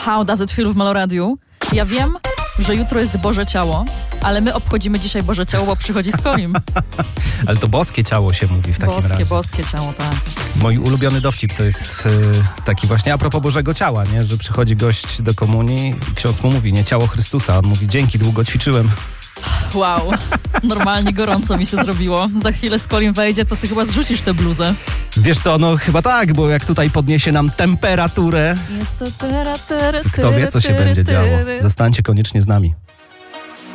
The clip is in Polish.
How does it feel w Meloradiu? Ja wiem, że jutro jest Boże Ciało, ale my obchodzimy dzisiaj Boże Ciało, bo przychodzi Skolim. Ale to boskie ciało się mówi w takim razie. Boskie ciało, tak. Mój ulubiony dowcip to jest taki właśnie a propos Bożego Ciała, nie? Że przychodzi gość do komunii i ksiądz mu mówi, nie, ciało Chrystusa. On mówi, dzięki, długo ćwiczyłem. Wow, normalnie gorąco mi się zrobiło. Za chwilę Skolim wejdzie, to ty chyba zrzucisz tę bluzę. Wiesz co, no chyba tak, bo jak tutaj podniesie nam temperaturę, Jest to to kto wie, co się będzie działo. Zostańcie koniecznie z nami.